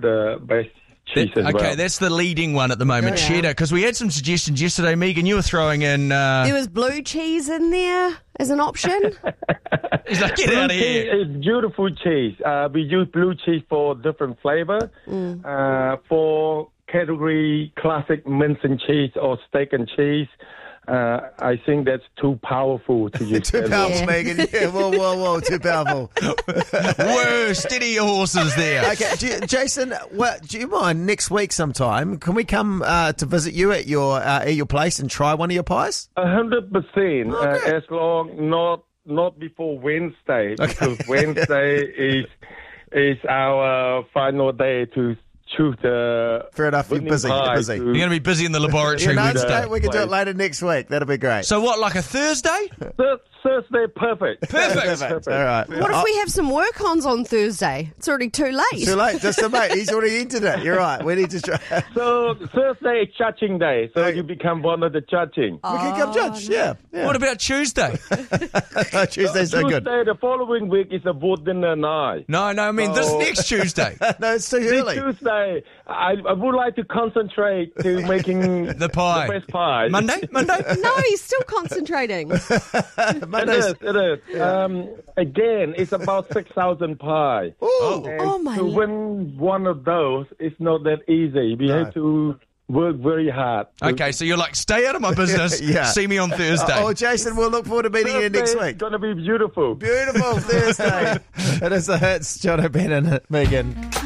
the best cheese as well. Okay, that's the leading one at the moment, Yeah. cheddar. Because we had some suggestions yesterday. Megan, you were throwing in... There was blue cheese in there as an option. He's like, get out of here. Cheese is beautiful cheese. We use blue cheese for different flavor. For category classic mince and cheese or steak and cheese, I think that's too powerful to use. Too powerful, Yeah. Megan. Yeah, whoa, too powerful. Whoa, steady your horses there. Okay, Jason, do you mind next week sometime? Can we come to visit you at your place and try one of your pies? 100%, Okay. as long not before Wednesday, because Wednesday is our final day to choose the Fair enough, you're winning busy. pie You're busy. to- You're going to be busy in the laboratory. No, with it's stuff. great. We can do it later next week. That'll be great. So what, like a Thursday? Thursday, perfect. Perfect. All right. What if we have some work-ons on Thursday? It's already too late. Too late. Just a mate. He's already entered it. You're right. We need to try. So Thursday is judging day, so Okay. you become one of the judging. We can come judge. Yeah. What about Tuesday? Tuesday's so good. Tuesday, the following week is a voting night. No, I mean this Oh. next Tuesday. No, it's too This early. Tuesday, I would like to concentrate to making The pie. the best pie. Monday? No, he's still concentrating. Mondays. It is. Again, it's about 6,000 pie. Ooh. And Oh, my to Lord. win one of those, it's not that easy. We have to work very hard. Okay, so you're like, stay out of my business. Yeah. See me on Thursday. Oh, Jason, we'll look forward to meeting you next Thursday week. is going to be beautiful. Beautiful Thursday. It is the Hits, John O'Bannon, Megan.